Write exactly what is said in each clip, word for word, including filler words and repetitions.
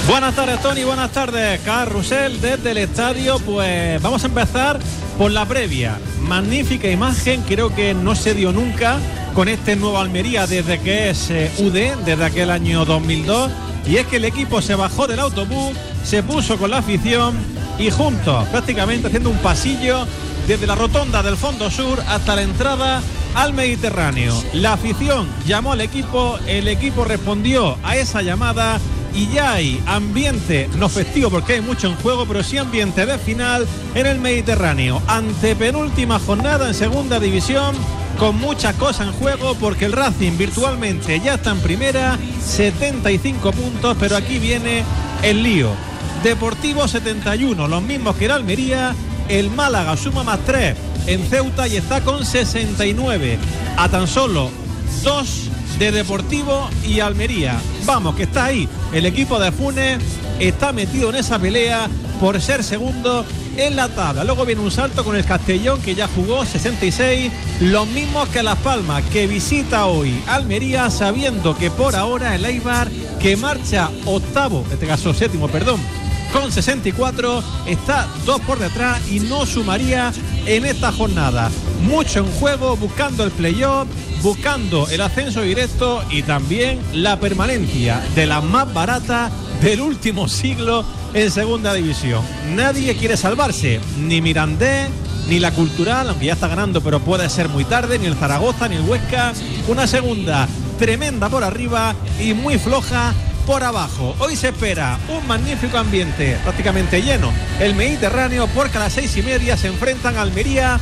Buenas tardes, Tony, buenas tardes, Carrusel, desde el estadio. Pues vamos a empezar por la previa. Magnífica imagen, creo que no se dio nunca con este nuevo Almería desde que es eh, U D, desde aquel año dos mil dos. Y es que el equipo se bajó del autobús, se puso con la afición y juntos, prácticamente haciendo un pasillo desde la rotonda del Fondo Sur hasta la entrada al Mediterráneo. La afición llamó al equipo, el equipo respondió a esa llamada y ya hay ambiente, no festivo porque hay mucho en juego, pero sí ambiente de final en el Mediterráneo. Antepenúltima jornada en segunda división, con muchas cosas en juego porque el Racing virtualmente ya está en primera, setenta y cinco puntos, pero aquí viene el lío. Deportivo setenta y uno, los mismos que el Almería. El Málaga suma más tres en Ceuta y está con sesenta y nueve, a tan solo dos de Deportivo y Almería. Vamos, que está ahí. El equipo de Funes está metido en esa pelea por ser segundo en la tabla. Luego viene un salto con el Castellón, que ya jugó sesenta y seis, los mismos que Las Palmas, que visita hoy Almería, sabiendo que por ahora el Eibar, que marcha octavo, en este caso séptimo, perdón, con sesenta y cuatro, está dos por detrás y no sumaría en esta jornada. Mucho en juego, buscando el playoff, buscando el ascenso directo y también la permanencia de la más barata del último siglo en segunda división. Nadie quiere salvarse, ni Mirandés, ni la Cultural, aunque ya está ganando, pero puede ser muy tarde, ni el Zaragoza, ni el Huesca. Una segunda tremenda por arriba y muy floja por abajo. Hoy se espera un magnífico ambiente, prácticamente lleno el Mediterráneo, porque a las seis y media se enfrentan Almería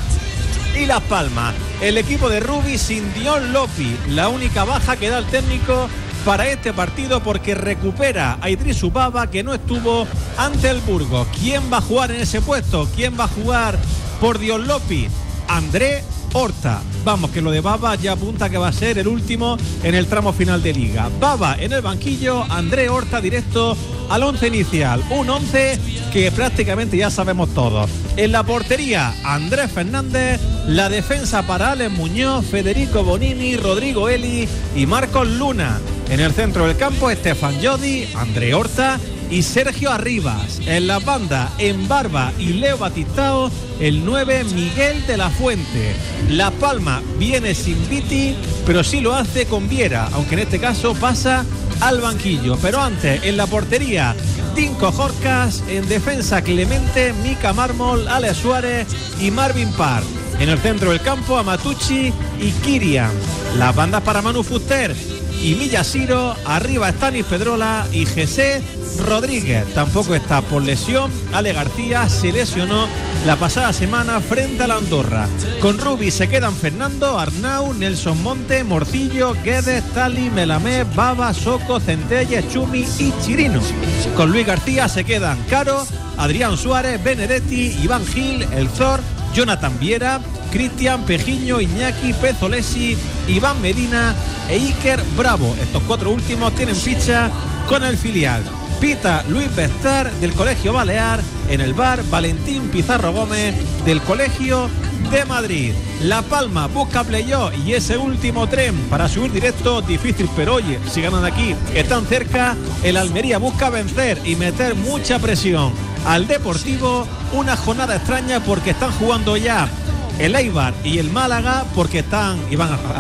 y Las Palmas. El equipo de Rubi sin Dion Lopi, la única baja que da el técnico para este partido, porque recupera a Idris Ubaba, que no estuvo ante el Burgos. ¿Quién va a jugar en ese puesto? ¿Quién va a jugar por Dion Lopi? André Horta. Vamos, que lo de Baba ya apunta que va a ser el último en el tramo final de liga. Baba en el banquillo, André Horta directo al once inicial. Un once que prácticamente ya sabemos todos. En la portería, Andrés Fernández. La defensa para Alex Muñoz, Federico Bonini, Rodrigo Eli y Marcos Luna. En el centro del campo, Estefan Jodi, André Horta y Sergio Arribas. En la banda, en Barba y Leo Batistao, el nueve, Miguel de la Fuente. La Palma viene sin Viti, pero sí lo hace con Viera, aunque en este caso pasa al banquillo. Pero antes, en la portería, Tinko Jorcas. En defensa, Clemente, Mica Mármol, Alex Suárez y Marvin Parr. En el centro del campo, Amatucci y Kirian. Las bandas para Manu Fuster y Millasiro. Arriba Stanis Pedrola y José Rodríguez. Tampoco está por lesión Ale García, se lesionó la pasada semana frente a la Andorra. Con Rubi se quedan Fernando, Arnau, Nelson Monte, Morcillo, Guedes, Tali, Melamé, Baba, Soco, Centelles, Chumi y Chirino. Con Luis García se quedan Caro, Adrián Suárez, Benedetti, Iván Gil, El Zor, Jonathan Viera, Cristian, Pejiño, Iñaki, Pezolesi, Iván Medina e Iker Bravo. Estos cuatro últimos tienen ficha con el filial. Pita Luis Bestar del Colegio Balear. En el bar, Valentín Pizarro Gómez del Colegio de Madrid. La Palma busca playoff y ese último tren para subir directo, difícil, pero oye, si ganan aquí, están cerca. El Almería busca vencer y meter mucha presión al Deportivo. Una jornada extraña porque están jugando ya el Eibar y el Málaga, porque están y van a